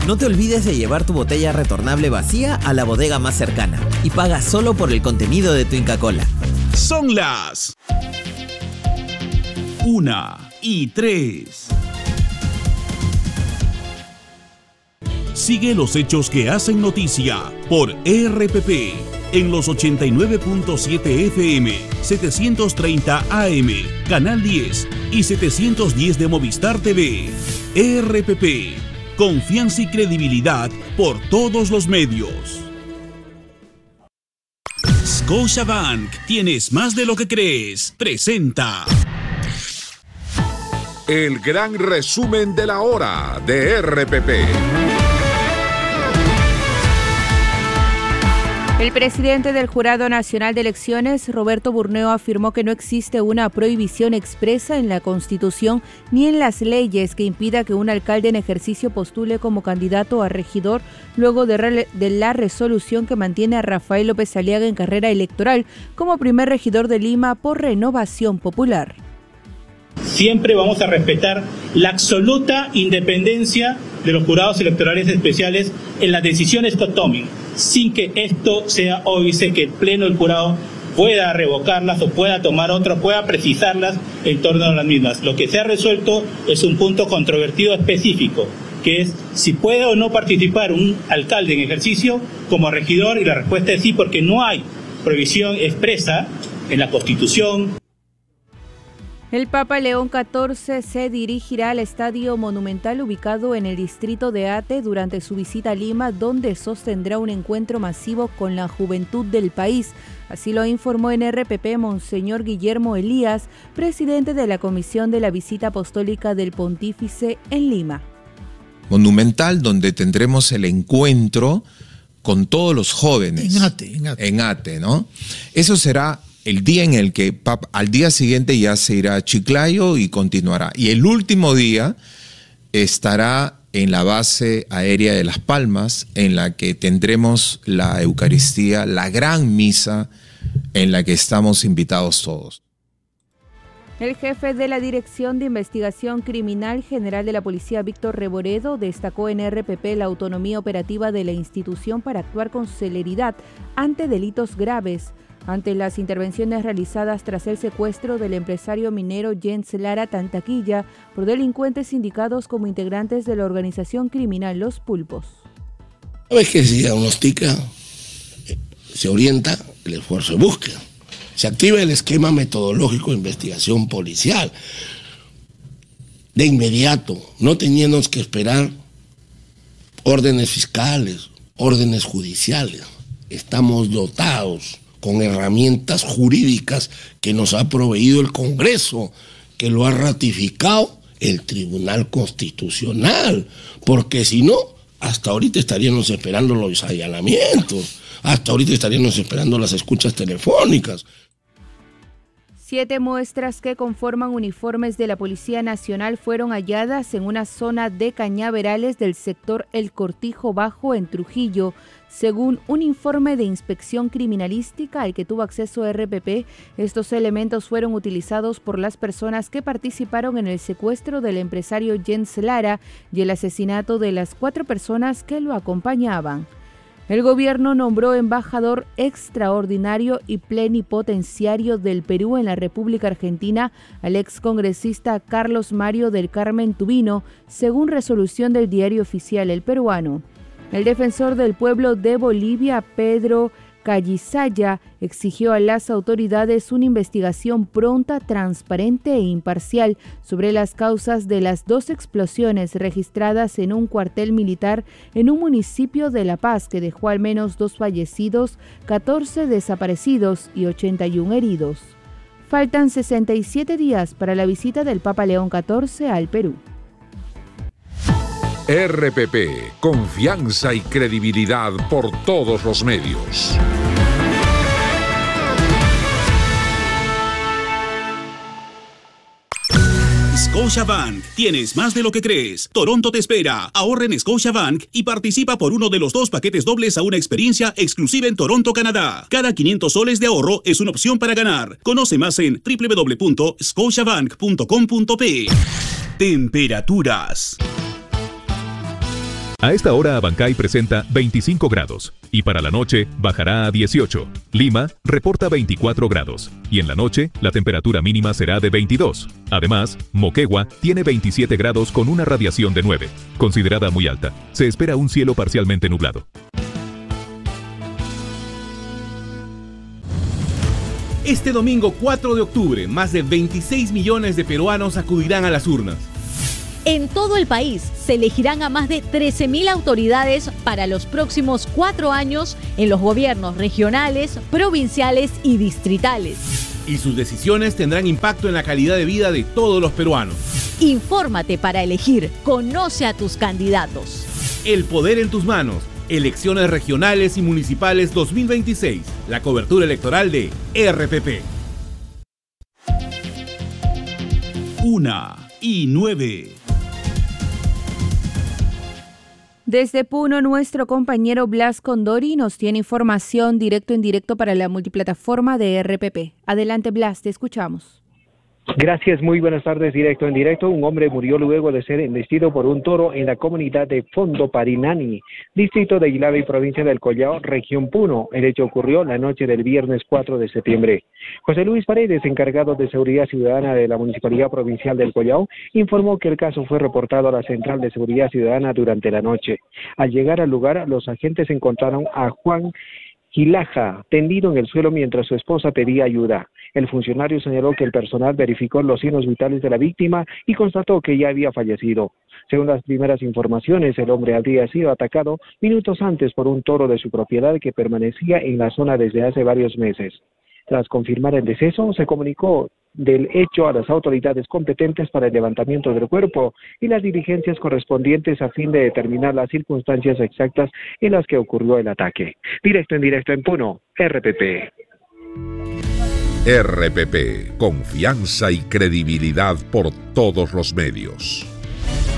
No te olvides de llevar tu botella retornable vacía a la bodega más cercana y paga solo por el contenido de tu Inca Kola. Son las 1:03. Sigue los hechos que hacen noticia por RPP en los 89.7 FM, 730 AM, Canal 10 y 710 de Movistar TV. RPP, confianza y credibilidad por todos los medios. Scotiabank, tienes más de lo que crees. Presenta el gran resumen de la hora de RPP. El presidente del Jurado Nacional de Elecciones, Roberto Burneo, afirmó que no existe una prohibición expresa en la Constitución ni en las leyes que impida que un alcalde en ejercicio postule como candidato a regidor luego de la resolución que mantiene a Rafael López Aliaga en carrera electoral como primer regidor de Lima por Renovación Popular. Siempre vamos a respetar la absoluta independencia de los jurados electorales especiales en las decisiones que tomen, sin que esto sea óbice, que el pleno del jurado pueda revocarlas o pueda tomar otras, pueda precisarlas en torno a las mismas. Lo que se ha resuelto es un punto controvertido específico, que es si puede o no participar un alcalde en ejercicio como regidor, y la respuesta es sí, porque no hay prohibición expresa en la Constitución. El Papa León XIV se dirigirá al Estadio Monumental ubicado en el distrito de Ate durante su visita a Lima, donde sostendrá un encuentro masivo con la juventud del país. Así lo informó en RPP Monseñor Guillermo Elías, presidente de la Comisión de la Visita Apostólica del Pontífice en Lima. Monumental, donde tendremos el encuentro con todos los jóvenes. En Ate, ¿no? Eso será el día en el que al día siguiente ya se irá a Chiclayo y continuará. Y el último día estará en la base aérea de Las Palmas, en la que tendremos la Eucaristía, la gran misa en la que estamos invitados todos. El jefe de la Dirección de Investigación Criminal General de la Policía, Víctor Reboredo, destacó en RPP la autonomía operativa de la institución para actuar con celeridad ante delitos graves. Ante las intervenciones realizadas tras el secuestro del empresario minero Jens Lara Tantaquilla por delincuentes indicados como integrantes de la organización criminal Los Pulpos. Una vez que se diagnostica, se orienta el esfuerzo de búsqueda. Se activa el esquema metodológico de investigación policial. De inmediato, no teniendo que esperar órdenes fiscales, órdenes judiciales. Estamos dotados con herramientas jurídicas que nos ha proveído el Congreso, que lo ha ratificado el Tribunal Constitucional, porque si no, hasta ahorita estaríamos esperando los allanamientos, hasta ahorita estaríamos esperando las escuchas telefónicas. 7 muestras que conforman uniformes de la Policía Nacional fueron halladas en una zona de cañaverales del sector El Cortijo Bajo en Trujillo. Según un informe de inspección criminalística al que tuvo acceso RPP, estos elementos fueron utilizados por las personas que participaron en el secuestro del empresario Jens Lara y el asesinato de las 4 personas que lo acompañaban. El gobierno nombró embajador extraordinario y plenipotenciario del Perú en la República Argentina al excongresista Carlos Mario del Carmen Tubino, según resolución del diario oficial El Peruano. El defensor del pueblo de Bolivia, Pedro Callisaya, exigió a las autoridades una investigación pronta, transparente e imparcial sobre las causas de las 2 explosiones registradas en un cuartel militar en un municipio de La Paz que dejó al menos 2 fallecidos, 14 desaparecidos y 81 heridos. Faltan 67 días para la visita del Papa León XIV al Perú. RPP, confianza y credibilidad por todos los medios. Scotiabank, tienes más de lo que crees. Toronto te espera. Ahorra en Scotiabank y participa por uno de los 2 paquetes dobles a una experiencia exclusiva en Toronto, Canadá. Cada 500 soles de ahorro es una opción para ganar. Conoce más en www.scotiabank.com.pe. Temperaturas. A esta hora Abancay presenta 25 grados y para la noche bajará a 18. Lima reporta 24 grados y en la noche la temperatura mínima será de 22. Además, Moquegua tiene 27 grados con una radiación de 9, considerada muy alta. Se espera un cielo parcialmente nublado. Este domingo 4 de octubre, más de 26 millones de peruanos acudirán a las urnas. En todo el país se elegirán a más de 13.000 autoridades para los próximos 4 años en los gobiernos regionales, provinciales y distritales. Y sus decisiones tendrán impacto en la calidad de vida de todos los peruanos. Infórmate para elegir. Conoce a tus candidatos. El poder en tus manos. Elecciones regionales y municipales 2026. La cobertura electoral de RPP. 1:09. Desde Puno, nuestro compañero Blas Condori nos tiene información directo e indirecto para la multiplataforma de RPP. Adelante, Blas, te escuchamos. Gracias, muy buenas tardes. Directo en directo, un hombre murió luego de ser embestido por un toro en la comunidad de Fondo Parinani, distrito de Ilave y provincia del Collao, región Puno. El hecho ocurrió la noche del viernes 4 de septiembre. José Luis Paredes, encargado de Seguridad Ciudadana de la Municipalidad Provincial del Collao, informó que el caso fue reportado a la Central de Seguridad Ciudadana durante la noche. Al llegar al lugar, los agentes encontraron a Juan Gilaja tendido en el suelo mientras su esposa pedía ayuda. El funcionario señaló que el personal verificó los signos vitales de la víctima y constató que ya había fallecido. Según las primeras informaciones, el hombre habría sido atacado minutos antes por un toro de su propiedad que permanecía en la zona desde hace varios meses. Tras confirmar el deceso, se comunicó del hecho a las autoridades competentes para el levantamiento del cuerpo y las diligencias correspondientes a fin de determinar las circunstancias exactas en las que ocurrió el ataque. Directo en Puno, RPP. RPP, confianza y credibilidad por todos los medios.